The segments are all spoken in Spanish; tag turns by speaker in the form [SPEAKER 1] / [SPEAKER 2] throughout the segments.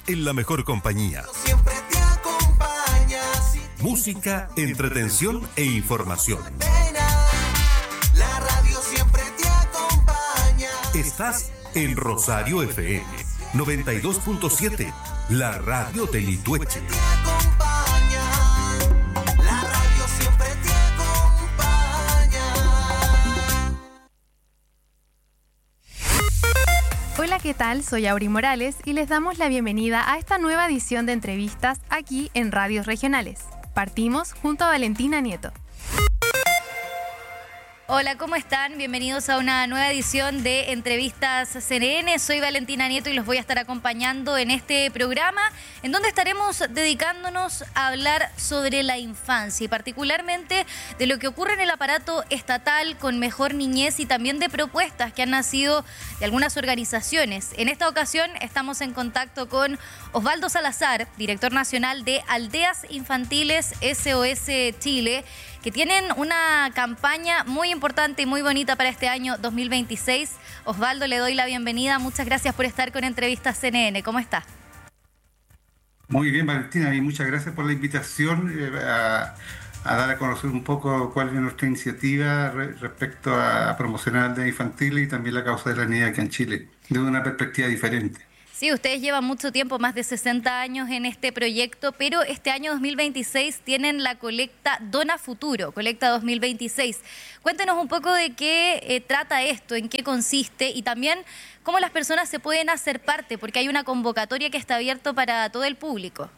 [SPEAKER 1] en la mejor compañía.
[SPEAKER 2] Siempre te acompaña.
[SPEAKER 1] Música, entretención e información.
[SPEAKER 2] La radio siempre te acompaña.
[SPEAKER 1] Estás en Rosario FM 92.7, la radio de Litueche.
[SPEAKER 2] Te acompaña. La radio siempre te acompaña.
[SPEAKER 3] Hola, ¿qué tal? Soy Auri Morales y les damos la bienvenida a esta nueva edición de entrevistas aquí en Radios Regionales. Partimos junto a Valentina Nieto.
[SPEAKER 4] Hola, ¿cómo están? Bienvenidos a una nueva edición de Entrevistas CNN. Soy Valentina Nieto y los voy a estar acompañando en este programa en donde estaremos dedicándonos a hablar sobre la infancia y particularmente de lo que ocurre en el aparato estatal con Mejor Niñez y también de propuestas que han nacido de algunas organizaciones. En esta ocasión estamos en contacto con Osvaldo Salazar, director nacional de Aldeas Infantiles SOS Chile, que tienen una campaña muy importante y muy bonita para este año 2026. Osvaldo, le doy la bienvenida. Muchas gracias por estar con Entrevistas CNN. ¿Cómo está?
[SPEAKER 5] Muy bien, Valentina, y muchas gracias por la invitación a dar a conocer un poco cuál es nuestra iniciativa respecto a promocionar aldeas infantiles y también la causa de la niñez acá en Chile, desde una perspectiva diferente.
[SPEAKER 4] Sí, ustedes llevan mucho tiempo, más de 60 años en este proyecto, pero este año 2026 tienen la colecta Dona Futuro, colecta 2026. Cuéntenos un poco de qué trata esto, en qué consiste y también cómo las personas se pueden hacer parte, porque hay una convocatoria que está abierta para todo el público.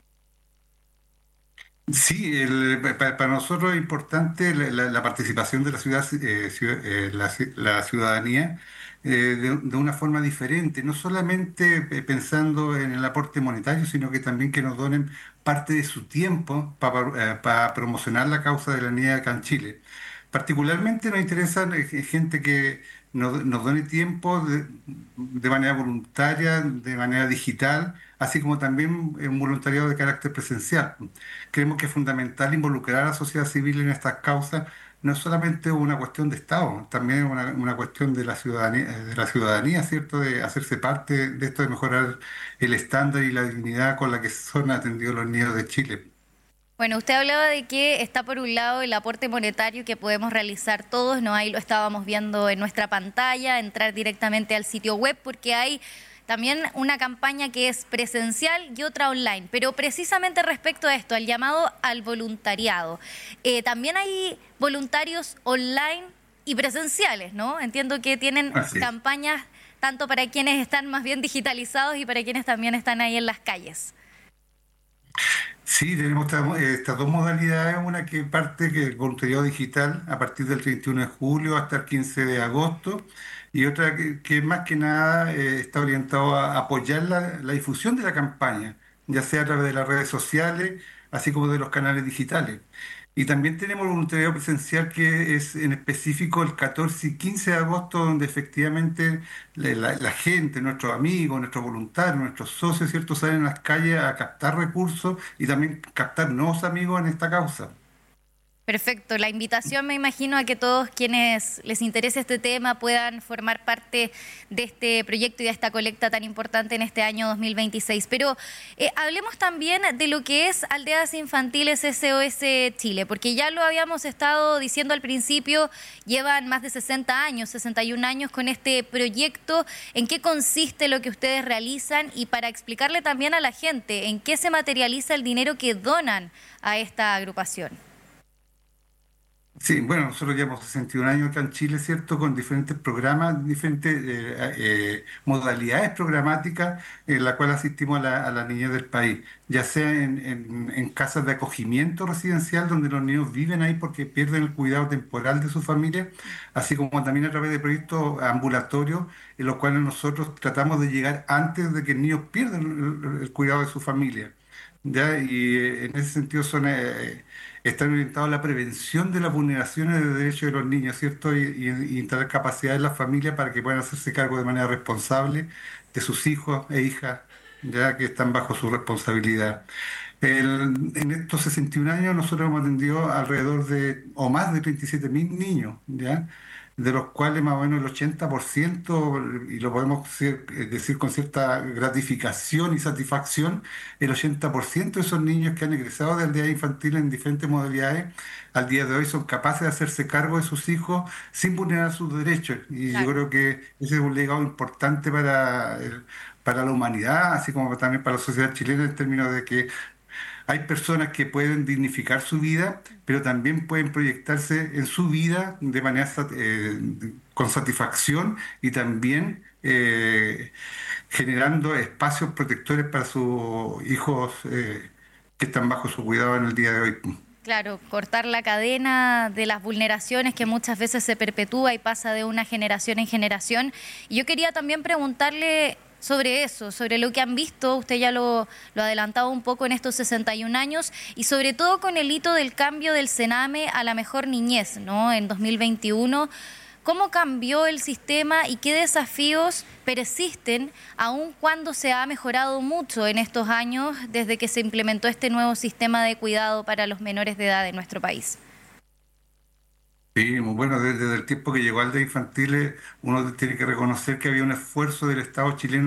[SPEAKER 5] Sí, para nosotros es importante la participación de la ciudadanía de una forma diferente, no solamente pensando en el aporte monetario, sino que también que nos donen parte de su tiempo para promocionar la causa de la niñez acá en Chile. Particularmente nos interesa gente que nos done tiempo de manera voluntaria, de manera digital, así como también un voluntariado de carácter presencial. Creemos que es fundamental involucrar a la sociedad civil en estas causas. No es solamente una cuestión de Estado, también es una cuestión de la ciudadanía, ¿cierto? De hacerse parte de esto, de mejorar el estándar y la dignidad con la que son atendidos los niños de Chile.
[SPEAKER 4] Bueno, usted hablaba de que está por un lado el aporte monetario que podemos realizar todos, ¿no? Ahí lo estábamos viendo en nuestra pantalla, entrar directamente al sitio web, porque hay también una campaña que es presencial y otra online. Pero precisamente respecto a esto, al llamado al voluntariado, también hay voluntarios online y presenciales, ¿no? Entiendo que tienen campañas tanto para quienes están más bien digitalizados y para quienes también están ahí en las calles.
[SPEAKER 5] Sí, tenemos estas dos modalidades, una que parte que es voluntariado digital a partir del 31 de julio hasta el 15 de agosto y otra que más que nada está orientado a apoyar la difusión de la campaña, ya sea a través de las redes sociales, así como de los canales digitales. Y también tenemos el voluntariado presencial que es en específico el 14 y 15 de agosto, donde efectivamente la gente, nuestros amigos, nuestros voluntarios, nuestros socios, ¿cierto?, salen a las calles a captar recursos y también captar nuevos amigos en esta causa.
[SPEAKER 4] Perfecto. La invitación, me imagino, a que todos quienes les interese este tema puedan formar parte de este proyecto y de esta colecta tan importante en este año 2026. Pero hablemos también de lo que es Aldeas Infantiles SOS Chile, porque ya lo habíamos estado diciendo al principio, llevan más de 60 años, 61 años con este proyecto. ¿En qué consiste lo que ustedes realizan? Y para explicarle también a la gente, ¿en qué se materializa el dinero que donan a esta agrupación?
[SPEAKER 5] Sí, bueno, nosotros llevamos 61 años acá en Chile, ¿cierto? Con diferentes programas, diferentes modalidades programáticas en la cual asistimos a la niñez del país, ya sea en casas de acogimiento residencial donde los niños viven ahí porque pierden el cuidado temporal de su familia, así como también a través de proyectos ambulatorios en los cuales nosotros tratamos de llegar antes de que el niño pierda el cuidado de su familia. ¿Ya? Y en ese sentido están orientados a la prevención de las vulneraciones de derechos de los niños, ¿cierto? Y instalar capacidad en las familias para que puedan hacerse cargo de manera responsable de sus hijos e hijas, ya que están bajo su responsabilidad. En estos 61 años nosotros hemos atendido alrededor de, o más de 37.000 niños, ¿ya? de los cuales más o menos el 80%, y lo podemos decir con cierta gratificación y satisfacción, el 80% de esos niños que han egresado de aldeas infantiles en diferentes modalidades, al día de hoy son capaces de hacerse cargo de sus hijos sin vulnerar sus derechos. Y yo
[SPEAKER 4] Claro.
[SPEAKER 5] creo que ese es un legado importante para la humanidad, así como también para la sociedad chilena, en términos de que hay personas que pueden dignificar su vida, pero también pueden proyectarse en su vida de manera con satisfacción y también generando espacios protectores para sus hijos que están bajo su cuidado en el día de hoy.
[SPEAKER 4] Claro, cortar la cadena de las vulneraciones que muchas veces se perpetúa y pasa de una generación en generación. Y yo quería también preguntarle sobre eso, sobre lo que han visto, usted ya lo ha adelantado un poco en estos 61 años, y sobre todo con el hito del cambio del Sename a la mejor niñez, ¿no? En 2021. ¿Cómo cambió el sistema y qué desafíos persisten aun cuando se ha mejorado mucho en estos años desde que se implementó este nuevo sistema de cuidado para los menores de edad en nuestro país?
[SPEAKER 5] Sí, muy bueno, desde el tiempo que llegó al de infantiles, uno tiene que reconocer que había un esfuerzo del Estado chileno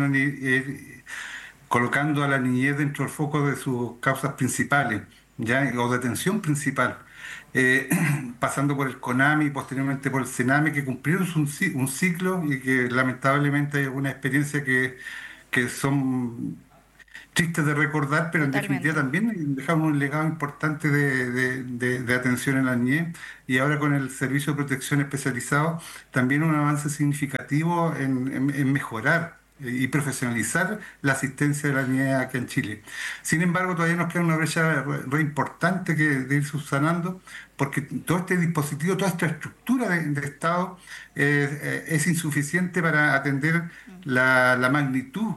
[SPEAKER 5] colocando a la niñez dentro del foco de sus causas principales, ¿ya? O de atención principal, eh, pasando por el CONAMI y posteriormente por el CENAME, que cumplieron un ciclo y que lamentablemente hay algunas experiencias que son tristes de recordar, pero en definitiva
[SPEAKER 4] Totalmente.
[SPEAKER 5] también dejaron un legado importante de atención en la niñez, y ahora con el servicio de protección especializado también un avance significativo en mejorar y profesionalizar la asistencia de la niñez aquí en Chile. Sin embargo, todavía nos queda una brecha re importante que de ir subsanando, porque todo este dispositivo, toda esta estructura de Estado es insuficiente para atender la magnitud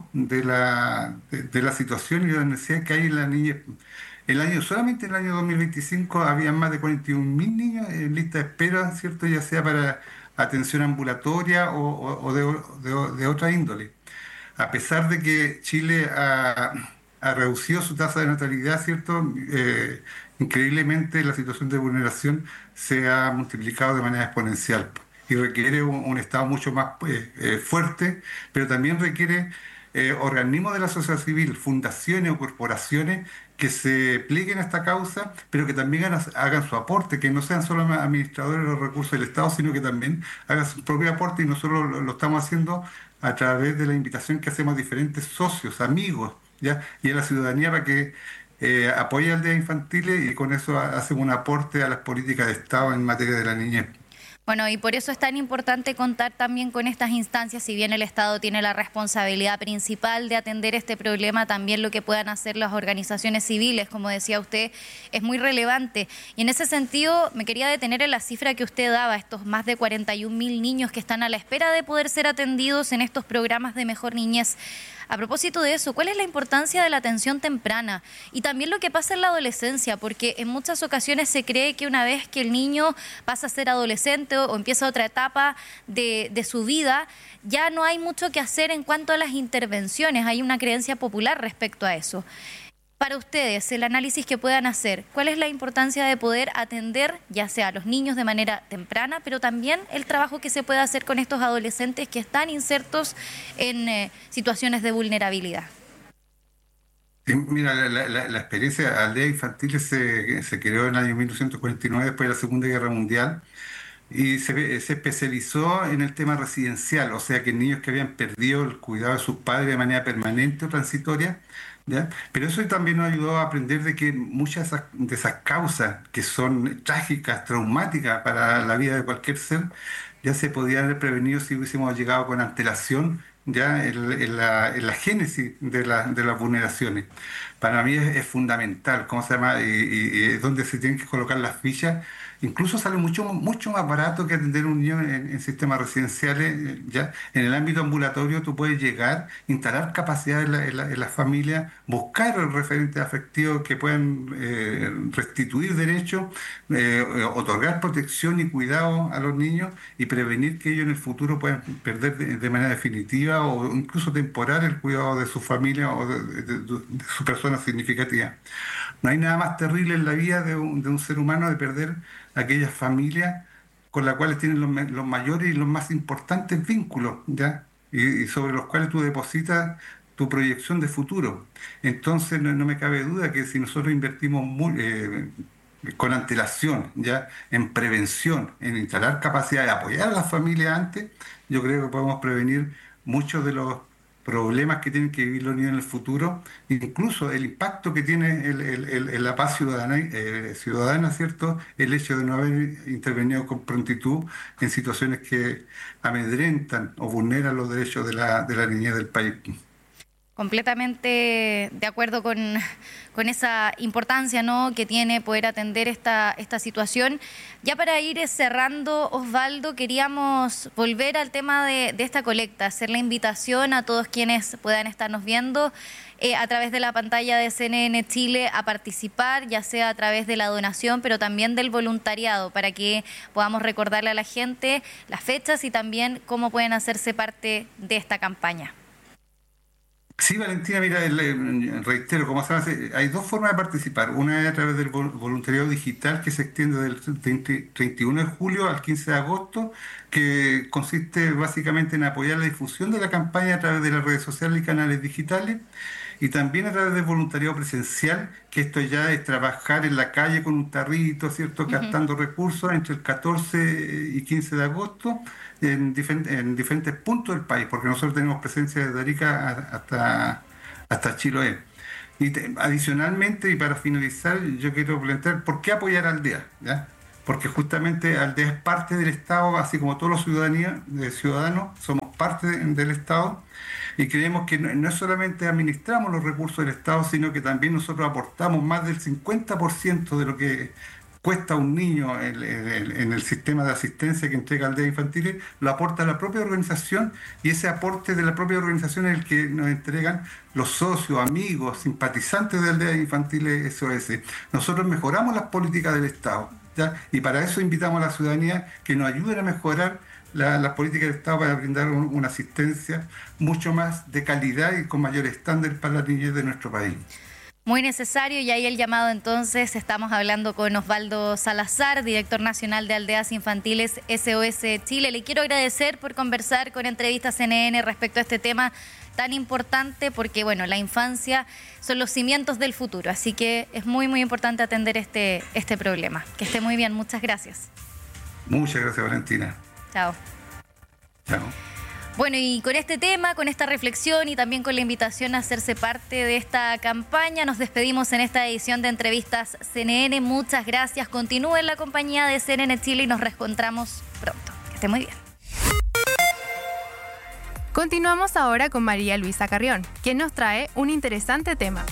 [SPEAKER 5] de la situación y de la necesidad que hay en la niñez. Solamente en el año 2025 había más de 41.000 niños en lista de espera, ¿cierto? Ya sea para atención ambulatoria o de otra índole. A pesar de que Chile ha reducido su tasa de natalidad, ¿cierto? Increíblemente la situación de vulneración se ha multiplicado de manera exponencial y requiere un Estado mucho más fuerte, pero también requiere organismos de la sociedad civil, fundaciones o corporaciones que se plieguen a esta causa, pero que también hagan su aporte, que no sean solo administradores de los recursos del Estado, sino que también hagan su propio aporte, y nosotros lo estamos haciendo a través de la invitación que hacemos a diferentes socios, amigos, ¿ya? Y a la ciudadanía para que apoye al Día Infantiles, y con eso hacemos un aporte a las políticas de Estado en materia de la niñez.
[SPEAKER 4] Bueno, y por eso es tan importante contar también con estas instancias. Si bien el Estado tiene la responsabilidad principal de atender este problema, también lo que puedan hacer las organizaciones civiles, como decía usted, es muy relevante. Y en ese sentido, me quería detener en la cifra que usted daba, estos más de 41.000 niños que están a la espera de poder ser atendidos en estos programas de mejor niñez. A propósito de eso, ¿cuál es la importancia de la atención temprana? Y también lo que pasa en la adolescencia, porque en muchas ocasiones se cree que una vez que el niño pasa a ser adolescente o empieza otra etapa de su vida, ya no hay mucho que hacer en cuanto a las intervenciones. Hay una creencia popular respecto a eso. Para ustedes, el análisis que puedan hacer, ¿cuál es la importancia de poder atender ya sea a los niños de manera temprana, pero también el trabajo que se puede hacer con estos adolescentes que están insertos en situaciones de vulnerabilidad?
[SPEAKER 5] Sí, mira, la experiencia Aldea Infantil se creó en el año 1949, después de la Segunda Guerra Mundial, y se especializó en el tema residencial, o sea que niños que habían perdido el cuidado de sus padres de manera permanente o transitoria, ¿ya? Pero eso también nos ayudó a aprender de que muchas de esas causas que son trágicas, traumáticas para la vida de cualquier ser, ya se podían haber prevenido si hubiésemos llegado con antelación ya en la génesis de las vulneraciones. Para mí es fundamental, ¿cómo se llama? Y es donde se tienen que colocar las fichas. Incluso sale mucho más barato que atender a un niño en sistemas residenciales. Ya en el ámbito ambulatorio tú puedes llegar, instalar capacidad en la familia, buscar referentes afectivos que puedan restituir derechos, otorgar protección y cuidado a los niños, y prevenir que ellos en el futuro puedan perder de manera definitiva o incluso temporal el cuidado de su familia o de su persona significativa. No hay nada más terrible en la vida de un ser humano de perder aquellas familias con la cual tienen los mayores y los más importantes vínculos, ¿ya? Y sobre los cuales tú depositas tu proyección de futuro. Entonces no me cabe duda que si nosotros invertimos con antelación, ya en prevención, en instalar capacidad de apoyar a las familias antes, yo creo que podemos prevenir muchos de los problemas que tienen que vivir los niños en el futuro, incluso el impacto que tiene la paz ciudadana, ¿cierto? El hecho de no haber intervenido con prontitud en situaciones que amedrentan o vulneran los derechos de la niñez del país.
[SPEAKER 4] Completamente de acuerdo con esa importancia, ¿no?, que tiene poder atender esta situación. Ya para ir cerrando, Osvaldo, queríamos volver al tema de esta colecta, hacer la invitación a todos quienes puedan estarnos viendo a través de la pantalla de CNN Chile a participar, ya sea a través de la donación, pero también del voluntariado, para que podamos recordarle a la gente las fechas y también cómo pueden hacerse parte de esta campaña.
[SPEAKER 5] Sí, Valentina, mira, reitero, como se hace, hay dos formas de participar. Una es a través del voluntariado digital que se extiende del 31 de julio al 15 de agosto, que consiste básicamente en apoyar la difusión de la campaña a través de las redes sociales y canales digitales, y también a través del voluntariado presencial, que esto ya es trabajar en la calle con un tarrito, ¿cierto?, gastando recursos entre el 14 y 15 de agosto en diferentes puntos del país, porque nosotros tenemos presencia desde Arica hasta Chiloé. Y adicionalmente, y para finalizar, yo quiero plantear por qué apoyar a Aldea, ¿ya? Porque justamente Aldea es parte del Estado, así como todos los ciudadanos somos parte del Estado, y creemos que no es solamente administramos los recursos del Estado, sino que también nosotros aportamos más del 50% de lo que cuesta un niño en el sistema de asistencia que entrega Aldeas Infantiles, lo aporta la propia organización, y ese aporte de la propia organización es el que nos entregan los socios, amigos, simpatizantes de Aldeas Infantiles SOS. Nosotros mejoramos las políticas del Estado, ¿ya? Y para eso invitamos a la ciudadanía que nos ayuden a mejorar las políticas del Estado para brindar una asistencia mucho más de calidad y con mayor estándar para la niñez de nuestro país.
[SPEAKER 4] Muy necesario, y ahí el llamado entonces. Estamos hablando con Osvaldo Salazar, director nacional de Aldeas Infantiles SOS Chile. Le quiero agradecer por conversar con Entrevistas CNN respecto a este tema tan importante, porque bueno, la infancia son los cimientos del futuro, así que es muy muy importante atender este problema. Que esté muy bien, muchas gracias.
[SPEAKER 5] Muchas gracias, Valentina.
[SPEAKER 4] Chao.
[SPEAKER 5] Chao.
[SPEAKER 4] Bueno, y con este tema, con esta reflexión y también con la invitación a hacerse parte de esta campaña, nos despedimos en esta edición de Entrevistas CNN. Muchas gracias. Continúen la compañía de CNN Chile y nos reencontramos pronto. Que esté muy bien.
[SPEAKER 3] Continuamos ahora con María Luisa Carrión, quien nos trae un interesante tema.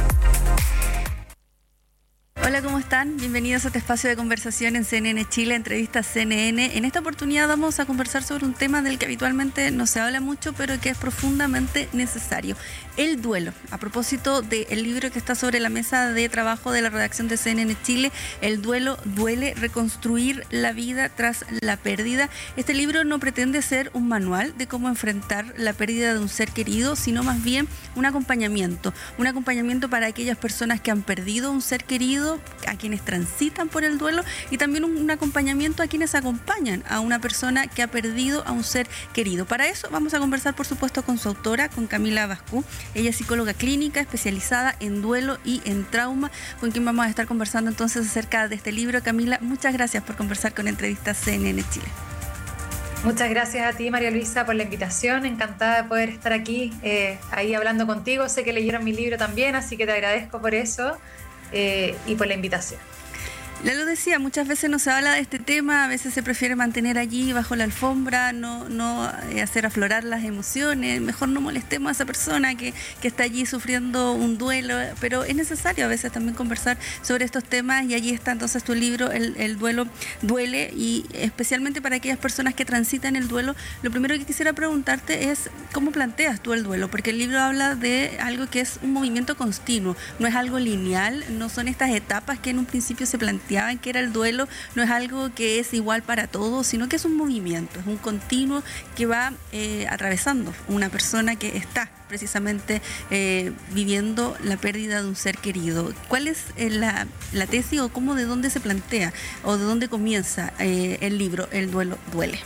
[SPEAKER 6] Hola, ¿cómo están? Bienvenidos a este espacio de conversación en CNN Chile, Entrevistas CNN. En esta oportunidad vamos a conversar sobre un tema del que habitualmente no se habla mucho, pero que es profundamente necesario: el duelo. A propósito del libro que está sobre la mesa de trabajo de la redacción de CNN Chile, El duelo duele, reconstruir la vida tras la pérdida. Este libro no pretende ser un manual de cómo enfrentar la pérdida de un ser querido, sino más bien un acompañamiento para aquellas personas que han perdido un ser querido, a quienes transitan por el duelo, y también un acompañamiento a quienes acompañan a una persona que ha perdido a un ser querido. Para eso vamos a conversar, por supuesto, con su autora, con Camila Bascú. Ella es psicóloga clínica especializada en duelo y en trauma, con quien vamos a estar conversando entonces acerca de este libro. Camila, muchas gracias por conversar con Entrevistas CNN Chile.
[SPEAKER 7] Muchas gracias a ti, María Luisa, por la invitación. Encantada de poder estar aquí ahí hablando contigo. Sé que leyeron mi libro también, así que te agradezco por eso y por la invitación.
[SPEAKER 6] Ya lo decía, muchas veces no se habla de este tema, a veces se prefiere mantener allí bajo la alfombra, no hacer aflorar las emociones, mejor no molestemos a esa persona que está allí sufriendo un duelo, pero es necesario a veces también conversar sobre estos temas, y allí está entonces tu libro, El duelo duele, y especialmente para aquellas personas que transitan el duelo. Lo primero que quisiera preguntarte es ¿cómo planteas tú el duelo? Porque el libro habla de algo que es un movimiento continuo, no es algo lineal, no son estas etapas que en un principio se plantean planteaban que era el duelo, no es algo que es igual para todos, sino que es un movimiento, es un continuo que va atravesando una persona que está precisamente viviendo la pérdida de un ser querido. ¿Cuál es la tesis o cómo, de dónde se plantea o de dónde comienza el libro El duelo duele?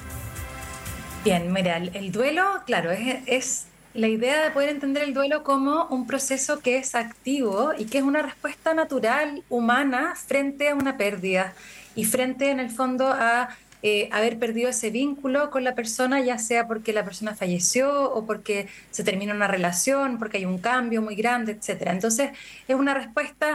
[SPEAKER 7] Bien, mira, el duelo, claro, es la idea de poder entender el duelo como un proceso que es activo y que es una respuesta natural, humana, frente a una pérdida y frente, en el fondo, a haber perdido ese vínculo con la persona, ya sea porque la persona falleció o porque se termina una relación, porque hay un cambio muy grande, etcétera. Entonces, es una respuesta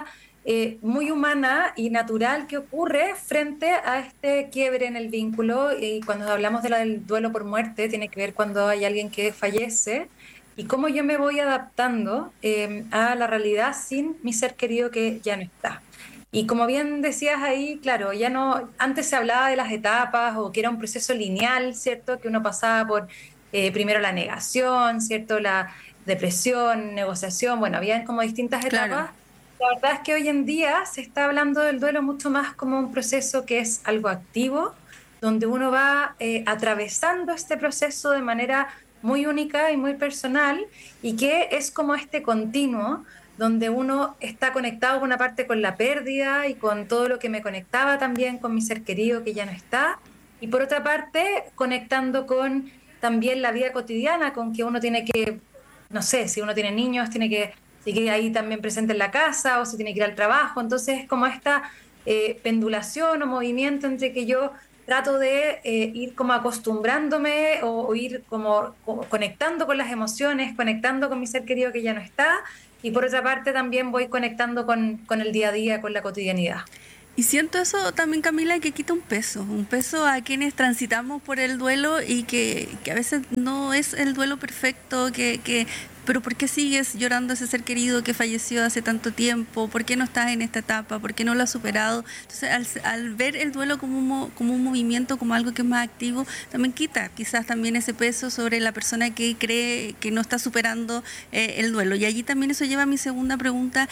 [SPEAKER 7] muy humana y natural que ocurre frente a este quiebre en el vínculo. Y cuando hablamos del duelo por muerte, tiene que ver cuando hay alguien que fallece y cómo yo me voy adaptando a la realidad sin mi ser querido que ya no está. Y como bien decías ahí, claro, ya no, antes se hablaba de las etapas o que era un proceso lineal, ¿cierto? Que uno pasaba por primero la negación, ¿cierto? La depresión, negociación, bueno, habían como distintas etapas.
[SPEAKER 6] Claro.
[SPEAKER 7] La verdad es que hoy en día se está hablando del duelo mucho más como un proceso que es algo activo, donde uno va atravesando este proceso de manera muy única y muy personal, y que es como este continuo, donde uno está conectado por una parte con la pérdida y con todo lo que me conectaba también con mi ser querido que ya no está, y por otra parte conectando con también la vida cotidiana, con que uno tiene que, no sé, si uno tiene niños, tiene que seguir ahí también presente en la casa o si tiene que ir al trabajo. Entonces es como esta pendulación o movimiento entre que yo trato de ir como acostumbrándome o ir como conectando con las emociones, conectando con mi ser querido que ya no está, y por otra parte también voy conectando con el día a día, con la cotidianidad.
[SPEAKER 6] Y siento eso también, Camila, que quita un peso a quienes transitamos por el duelo y que a veces no es el duelo perfecto, pero ¿por qué sigues llorando a ese ser querido que falleció hace tanto tiempo? ¿Por qué no estás en esta etapa? ¿Por qué no lo has superado? Entonces, al ver el duelo como un movimiento, como algo que es más activo, también quita quizás también ese peso sobre la persona que cree que no está superando el duelo. Y allí también eso lleva a mi segunda pregunta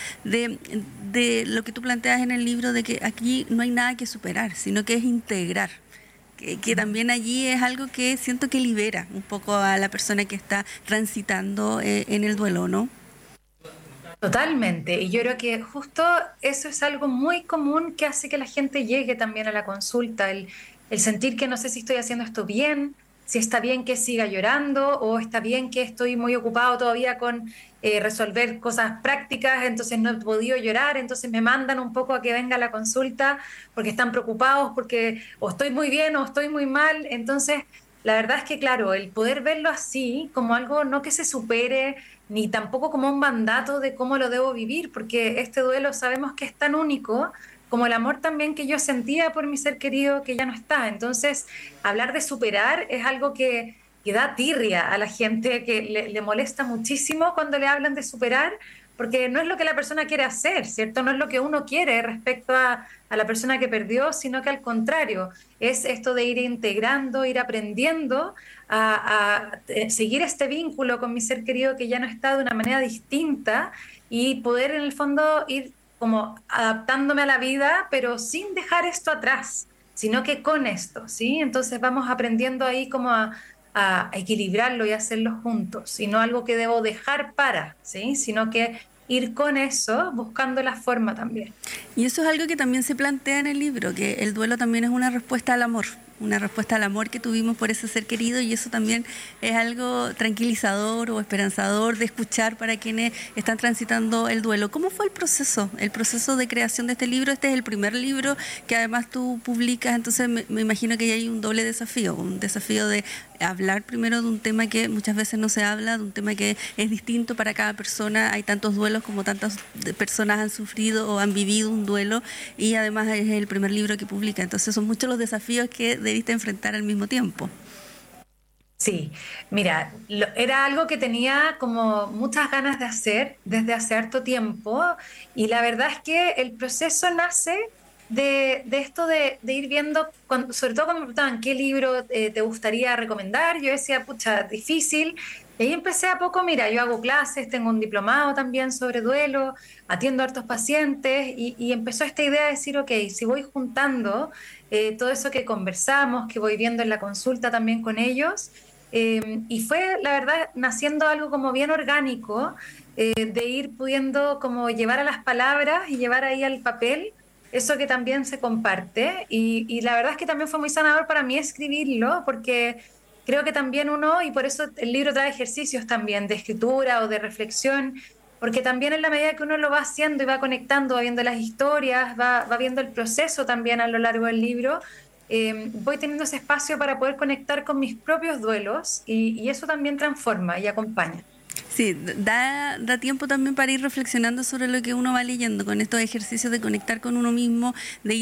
[SPEAKER 6] de lo que tú planteas en el libro, de que aquí no hay nada que superar, sino que es integrar. Que también allí es algo que siento que libera un poco a la persona que está transitando en el duelo, ¿no?
[SPEAKER 7] Totalmente, y yo creo que justo eso es algo muy común que hace que la gente llegue también a la consulta, el sentir que no sé si estoy haciendo esto bien, si está bien que siga llorando o está bien que estoy muy ocupado todavía con resolver cosas prácticas, entonces no he podido llorar, entonces me mandan un poco a que venga a la consulta porque están preocupados, porque o estoy muy bien o estoy muy mal. Entonces la verdad es que claro, el poder verlo así como algo no que se supere, ni tampoco como un mandato de cómo lo debo vivir, porque este duelo sabemos que es tan único como el amor también que yo sentía por mi ser querido que ya no está. Entonces, hablar de superar es algo que da tirria a la gente, que le molesta muchísimo cuando le hablan de superar, porque no es lo que la persona quiere hacer, ¿cierto? No es lo que uno quiere respecto a la persona que perdió, sino que al contrario, es esto de ir integrando, ir aprendiendo a seguir este vínculo con mi ser querido que ya no está de una manera distinta y poder en el fondo ir como adaptándome a la vida, pero sin dejar esto atrás, sino que con esto, ¿sí? Entonces vamos aprendiendo ahí como a equilibrarlo y hacerlo juntos, y no algo que debo dejar para, ¿sí? Sino que ir con eso, buscando la forma también.
[SPEAKER 6] Y eso es algo que también se plantea en el libro, que el duelo también es una respuesta al amor que tuvimos por ese ser querido, y eso también es algo tranquilizador o esperanzador de escuchar para quienes están transitando el duelo. ¿Cómo fue el proceso de creación de este libro? Este es el primer libro que además tú publicas, entonces me imagino que hay un doble desafío, un desafío de hablar primero de un tema que muchas veces no se habla, de un tema que es distinto para cada persona. Hay tantos duelos como tantas personas han sufrido o han vivido un duelo, y además es el primer libro que publica, entonces son muchos los desafíos que debiste enfrentar al mismo tiempo.
[SPEAKER 7] Sí, mira, era algo que tenía como muchas ganas de hacer desde hace harto tiempo, y la verdad es que el proceso nace de esto de ir viendo, sobre todo cuando me preguntaban qué libro te gustaría recomendar, yo decía, pucha, difícil, Y ahí empecé a poco, mira, yo hago clases, tengo un diplomado también sobre duelo, atiendo a hartos pacientes y empezó esta idea de decir, ok, si voy juntando todo eso que conversamos, que voy viendo en la consulta también con ellos, y fue, la verdad, naciendo algo como bien orgánico, de ir pudiendo como llevar a las palabras y llevar ahí al papel eso que también se comparte. Y la verdad es que también fue muy sanador para mí escribirlo, porque creo que también uno, y por eso el libro trae ejercicios también de escritura o de reflexión, porque también en la medida que uno lo va haciendo y va conectando, va viendo las historias, va viendo el proceso también a lo largo del libro, voy teniendo ese espacio para poder conectar con mis propios duelos y eso también transforma y acompaña.
[SPEAKER 6] Sí, da tiempo también para ir reflexionando sobre lo que uno va leyendo, con estos ejercicios de conectar con uno mismo,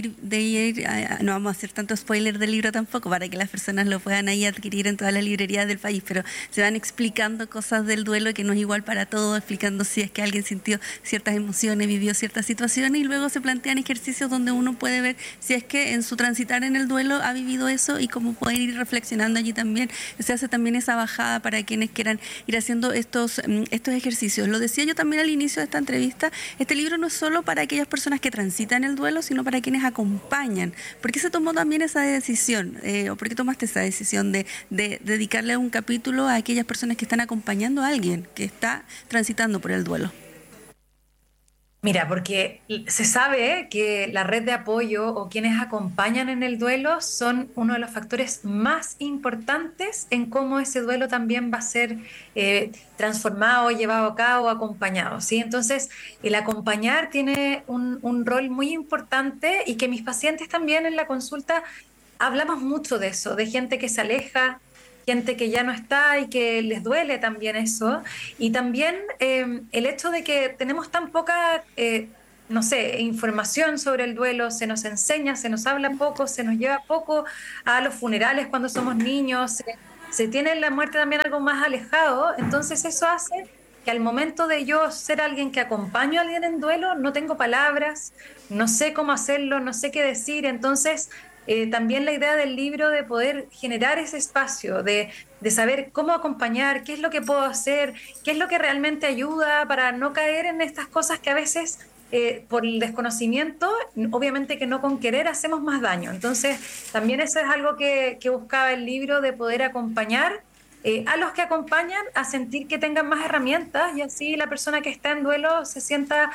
[SPEAKER 6] no vamos a hacer tanto spoiler del libro tampoco, para que las personas lo puedan ahí adquirir en todas las librerías del país, pero se van explicando cosas del duelo que no es igual para todos, explicando si es que alguien sintió ciertas emociones, vivió ciertas situaciones, y luego se plantean ejercicios donde uno puede ver si es que en su transitar en el duelo ha vivido eso y cómo poder ir reflexionando allí también. Se hace también esa bajada para quienes quieran ir haciendo estos ejercicios. Lo decía yo también al inicio de esta entrevista, este libro no es solo para aquellas personas que transitan el duelo, sino para quienes acompañan. ¿Por qué se tomó también esa decisión? ¿O por qué tomaste esa decisión de dedicarle un capítulo a aquellas personas que están acompañando a alguien que está transitando por el duelo?
[SPEAKER 7] Mira, porque se sabe que la red de apoyo o quienes acompañan en el duelo son uno de los factores más importantes en cómo ese duelo también va a ser transformado, llevado a cabo, acompañado, ¿sí? Entonces, el acompañar tiene un rol muy importante y que mis pacientes también en la consulta hablamos mucho de eso, de gente que se aleja, gente que ya no está y que les duele también eso. Y también el hecho de que tenemos tan poca, no sé, información sobre el duelo, se nos enseña, se nos habla poco, se nos lleva poco a los funerales cuando somos niños, se tiene la muerte también algo más alejado, entonces eso hace que al momento de yo ser alguien que acompaño a alguien en duelo, no tengo palabras, no sé cómo hacerlo, no sé qué decir, entonces también la idea del libro de poder generar ese espacio, de saber cómo acompañar, qué es lo que puedo hacer, qué es lo que realmente ayuda para no caer en estas cosas que a veces por el desconocimiento, obviamente que no con querer hacemos más daño. Entonces también eso es algo que buscaba el libro, de poder acompañar a los que acompañan a sentir que tengan más herramientas y así la persona que está en duelo se sienta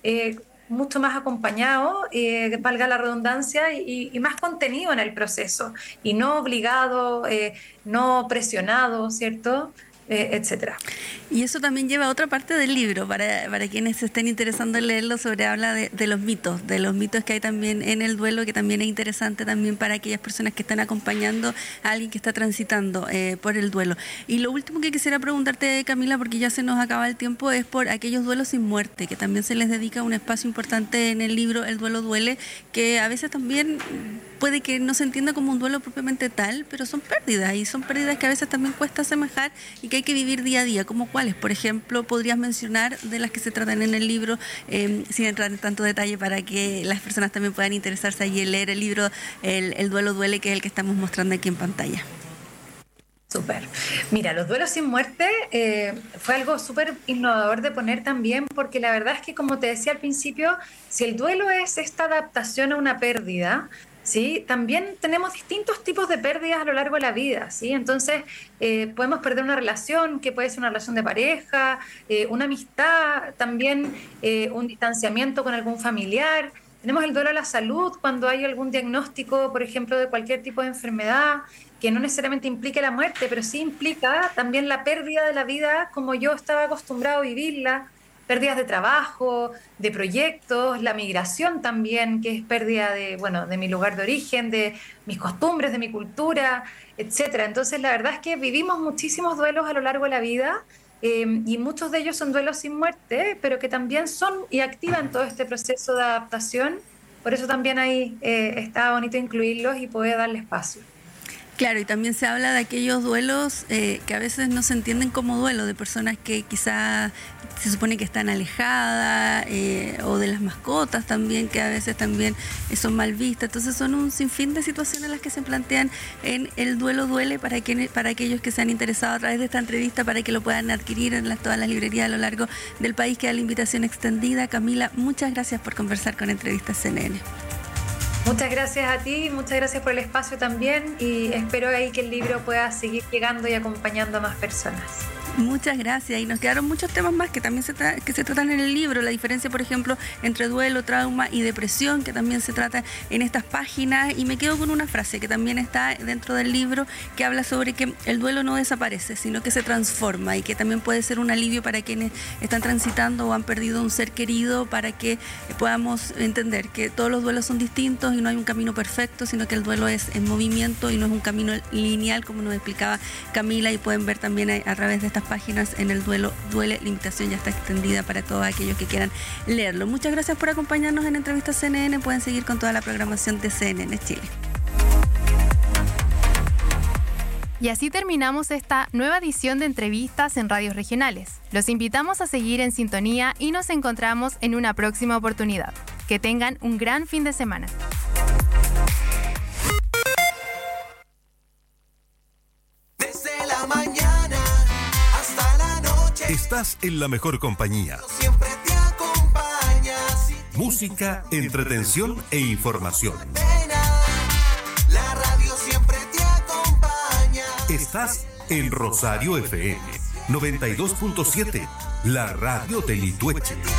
[SPEAKER 7] mucho más acompañado, valga la redundancia, y más contenido en el proceso, y no obligado, no presionado, ¿cierto? Etcétera.
[SPEAKER 6] Y eso también lleva a otra parte del libro, para quienes se estén interesando en leerlo, habla de los mitos que hay también en el duelo, que también es interesante también para aquellas personas que están acompañando a alguien que está transitando por el duelo. Y lo último que quisiera preguntarte, Camila, porque ya se nos acaba el tiempo, es por aquellos duelos sin muerte, que también se les dedica un espacio importante en el libro, El duelo duele, que a veces también puede que no se entienda como un duelo propiamente tal, pero son pérdidas, y son pérdidas que a veces también cuesta asemejar y que hay que vivir día a día. ¿Cómo cuáles? Por ejemplo, podrías mencionar de las que se tratan en el libro, sin entrar en tanto detalle, para que las personas también puedan interesarse y leer el libro El duelo duele, que es el que estamos mostrando aquí en pantalla.
[SPEAKER 7] Súper. Mira, los duelos sin muerte fue algo súper innovador de poner también, porque la verdad es que, como te decía al principio, si el duelo es esta adaptación a una pérdida, ¿sí? También tenemos distintos tipos de pérdidas a lo largo de la vida, ¿sí? Entonces, podemos perder una relación, que puede ser una relación de pareja, una amistad, también un distanciamiento con algún familiar. Tenemos el duelo a la salud, cuando hay algún diagnóstico, por ejemplo, de cualquier tipo de enfermedad, que no necesariamente implique la muerte, pero sí implica también la pérdida de la vida como yo estaba acostumbrado a vivirla. Pérdidas de trabajo, de proyectos, la migración también, que es pérdida de mi lugar de origen, de mis costumbres, de mi cultura, etcétera. Entonces, la verdad es que vivimos muchísimos duelos a lo largo de la vida, y muchos de ellos son duelos sin muerte, pero que también son y activan todo este proceso de adaptación. Por eso también ahí está bonito incluirlos y poder darle espacio.
[SPEAKER 6] Claro, y también se habla de aquellos duelos que a veces no se entienden como duelo, de personas que quizá se supone que están alejadas, o de las mascotas también, que a veces también son mal vistas. Entonces son un sinfín de situaciones las que se plantean en El Duelo Duele para aquellos que se han interesado a través de esta entrevista, para que lo puedan adquirir en todas las librerías a lo largo del país. Queda la invitación extendida. Camila, muchas gracias por conversar con Entrevistas CNN.
[SPEAKER 7] Muchas gracias a ti, muchas gracias por el espacio también y espero ahí que el libro pueda seguir llegando y acompañando a más personas.
[SPEAKER 6] Muchas gracias. Y nos quedaron muchos temas más que también se tratan en el libro. La diferencia, por ejemplo, entre duelo, trauma y depresión, que también se trata en estas páginas. Y me quedo con una frase que también está dentro del libro, que habla sobre que el duelo no desaparece, sino que se transforma, y que también puede ser un alivio para quienes están transitando o han perdido un ser querido, para que podamos entender que todos los duelos son distintos y no hay un camino perfecto, sino que el duelo es en movimiento y no es un camino lineal, como nos explicaba Camila. Y pueden ver también a través de estas páginas en El Duelo Duele. La invitación ya está extendida para todos aquellos que quieran leerlo. Muchas gracias por acompañarnos en Entrevistas CNN. Pueden seguir con toda la programación de CNN Chile.
[SPEAKER 3] Y así terminamos esta nueva edición de Entrevistas en Radios Regionales. Los invitamos a seguir en sintonía y nos encontramos en una próxima oportunidad. Que tengan un gran fin de semana.
[SPEAKER 2] Desde la mañana hasta la noche.
[SPEAKER 1] Estás en la mejor compañía.
[SPEAKER 2] Siempre te acompaña. Sin
[SPEAKER 1] Música, entretención e información.
[SPEAKER 2] pena, la radio siempre te acompaña.
[SPEAKER 1] Estás en Rosario FM 92.7, la radio de Litueche.